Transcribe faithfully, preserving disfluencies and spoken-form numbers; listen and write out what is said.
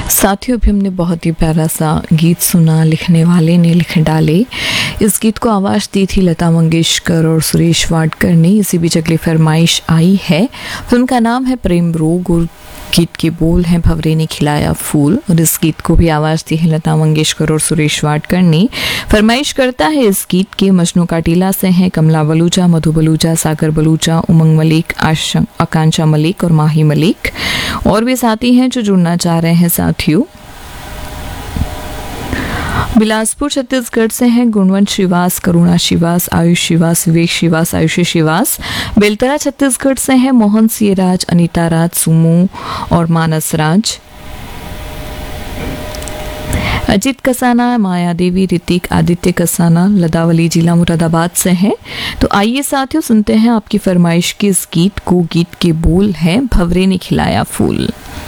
साथियों, अभी हमने बहुत ही प्यारा सा गीत सुना, लिखने वाले ने लिख डाले। इस गीत को आवाज़ दी थी लता मंगेशकर और सुरेश वाडकर ने। इसी बीच अगली फरमाइश आई है। फिल्म का नाम है प्रेम रोग और गीत के बोल हैं भंवरे ने खिलाया फूल। और इस गीत को भी आवाज़ दी है लता मंगेशकर और सुरेश वाडकर ने। फरमाइश करता है इस गीत के मजनू काटीला से हैं कमला बलूचा, मधु बलूचा, सागर बलूचा, उमंग मलिक, आकांक्षा मलिक और माही मलिक। और भी साथी हैं जो जुड़ना चाह रहे हैं। साथियों, बिलासपुर छत्तीसगढ़ से हैं गुणवंत श्रीवास, करुणा श्रीवास, आयुष श्रीवास, विवेक श्रीवास, आयुषी श्रीवास। बेलतरा छत्तीसगढ़ से हैं मोहन सियराज, अनीता राज, सुमू और मानस राज। अजीत कसाना, माया देवी, ऋतिक, आदित्य कसाना लदावली जिला मुरादाबाद से हैं। तो आइए साथियों, सुनते हैं आपकी फरमाइश के इस गीत को। गीत के बोल हैं भंवरे ने खिलाया फूल।